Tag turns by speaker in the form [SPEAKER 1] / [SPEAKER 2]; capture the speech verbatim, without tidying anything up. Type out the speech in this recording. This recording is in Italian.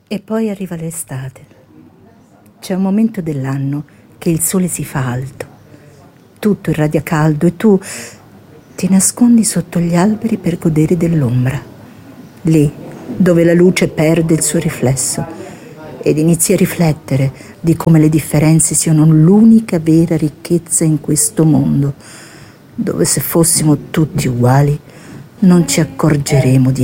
[SPEAKER 1] E poi arriva l'estate. C'è un momento dell'anno che il sole si fa alto, tutto irradia caldo e tu ti nascondi sotto gli alberi per godere dell'ombra, lì dove la luce perde il suo riflesso, ed inizi a riflettere di come le differenze siano l'unica vera ricchezza in questo mondo, dove se fossimo tutti uguali non ci accorgeremo di